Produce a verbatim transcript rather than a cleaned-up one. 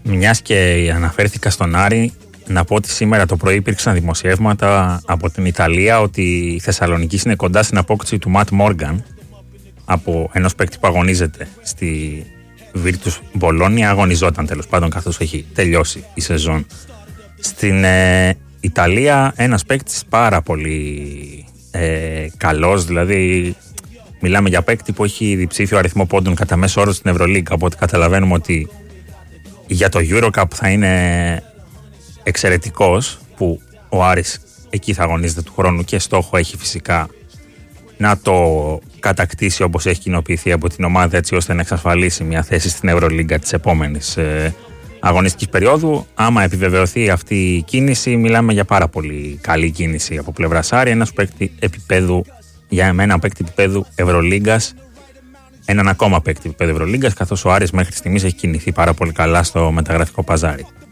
Μιας και αναφέρθηκα στον Άρη, να πω ότι σήμερα το πρωί υπήρξαν δημοσιεύματα από την Ιταλία ότι η Θεσσαλονίκη είναι κοντά στην απόκτηση του Ματ Μόργαν, από ενός παίκτη που αγωνίζεται στη Virtus Μπολόνια, αγωνιζόταν τέλος πάντων καθώς έχει τελειώσει η σεζόν. Στην ε, Ιταλία ένας παίκτης πάρα πολύ ε, καλός, δηλαδή μιλάμε για παίκτη που έχει διψήφιο αριθμό πόντων κατά μέσο όρο στην Ευρωλίγκα, οπότε καταλαβαίνουμε ότι για το EuroCup θα είναι εξαιρετικός, που ο Άρης εκεί θα αγωνίζεται του χρόνου και στόχο έχει φυσικά να το κατακτήσει όπως έχει κοινοποιηθεί από την ομάδα, έτσι ώστε να εξασφαλίσει μια θέση στην Ευρωλίγκα της επόμενης ε, αγωνιστικής περίοδου. Άμα επιβεβαιωθεί αυτή η κίνηση, μιλάμε για πάρα πολύ καλή κίνηση από πλευράς Άρη, ένας παίκτη επίπεδου, για εμένα παίκτη επίπεδου Ευρωλίγκας, έναν ακόμα παίκτη επίπεδου Ευρωλίγκας, καθώς ο Άρης μέχρι στιγμής έχει κινηθεί πάρα πολύ καλά στο μεταγραφικό παζάρι.